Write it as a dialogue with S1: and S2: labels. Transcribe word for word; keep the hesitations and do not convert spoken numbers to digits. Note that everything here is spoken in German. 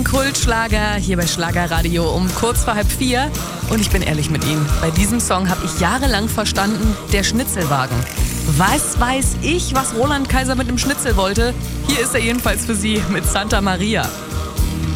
S1: Kultschlager hier bei Schlagerradio um kurz vor halb vier. Und ich bin ehrlich mit Ihnen, bei diesem Song habe ich jahrelang verstanden, der Schnitzelwagen. Was weiß ich, was Roland Kaiser mit dem Schnitzel wollte? Hier ist er jedenfalls für Sie mit Santa Maria.